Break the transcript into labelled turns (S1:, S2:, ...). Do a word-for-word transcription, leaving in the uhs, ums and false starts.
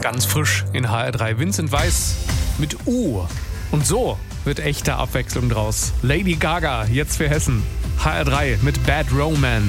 S1: Ganz frisch in H R drei. Vincent Weiss mit U. Und so wird echte Abwechslung draus. Lady Gaga, jetzt für Hessen. H R drei mit Bad Romance.